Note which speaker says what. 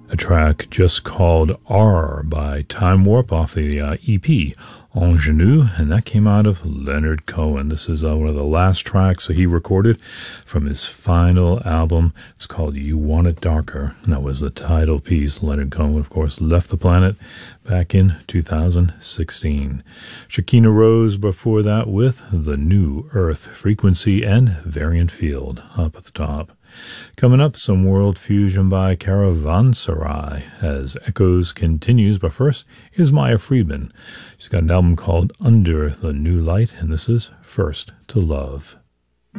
Speaker 1: A track just called R by Time Warp off the EP Ingenue, and that came out of Leonard Cohen. This is one of the last tracks that he recorded from his final album. It's called You Want It Darker, and that was the title piece. Leonard Cohen, of course, left the planet back in 2016. Shekinah Rose before that with The New Earth Frequency and Variant Field up at the top. Coming up, some world fusion by Caravanserai as Echoes continues, but first is Maya Friedman. She's got an album called Under the New Light, and this is First to Love.